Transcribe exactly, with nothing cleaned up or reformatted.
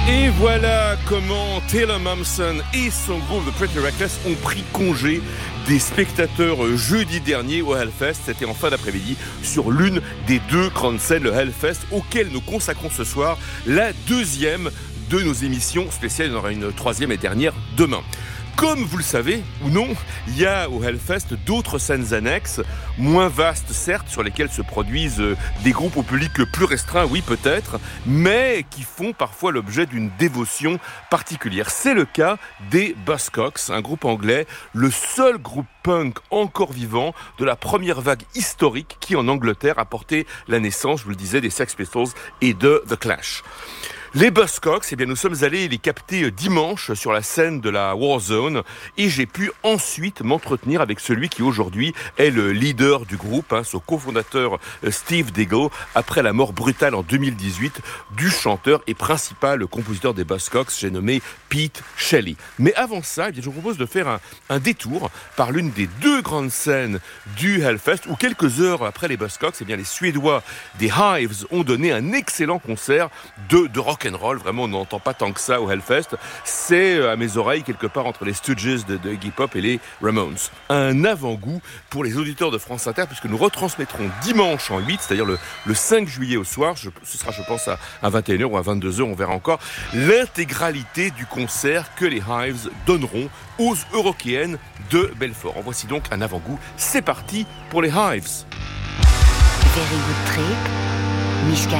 Et voilà comment Taylor Momsen et son groupe The Pretty Reckless ont pris congé des spectateurs jeudi dernier au Hellfest. C'était en fin d'après-midi sur l'une des deux grandes scènes, le Hellfest, auquel nous consacrons ce soir la deuxième de nos émissions spéciales. Il y en aura une troisième et dernière demain. Comme vous le savez ou non, il y a au Hellfest d'autres scènes annexes, moins vastes certes, sur lesquelles se produisent des groupes au public plus restreint, oui peut-être, mais qui font parfois l'objet d'une dévotion particulière. C'est le cas des Buzzcocks, un groupe anglais, le seul groupe punk encore vivant de la première vague historique qui en Angleterre a porté la naissance, je vous le disais, des Sex Pistols et de The Clash. Les Buzzcocks, eh bien, nous sommes allés les capter dimanche sur la scène de la Warzone et j'ai pu ensuite m'entretenir avec celui qui aujourd'hui est le leader du groupe, hein, son cofondateur Steve Diggle, après la mort brutale en deux mille dix-huit du chanteur et principal compositeur des Buzzcocks, j'ai nommé Pete Shelley. Mais avant ça, eh bien, je vous propose de faire un, un détour par l'une des deux grandes scènes du Hellfest où quelques heures après les Buzzcocks, eh bien, les Suédois des Hives ont donné un excellent concert de, de rock and roll. Vraiment, on n'entend pas tant que ça au Hellfest. C'est à mes oreilles quelque part entre les Stooges de, de Iggy Pop et les Ramones. Un avant-goût pour les auditeurs de France Inter, puisque nous retransmettrons dimanche en huit, c'est-à-dire le, le cinq juillet au soir, je, ce sera je pense à, à vingt et une heures ou à vingt-deux heures, on verra encore, l'intégralité du concert que les Hives donneront aux Eurokéennes de Belfort. En voici donc un avant-goût. C'est parti pour les Hives. Very good trip, Miska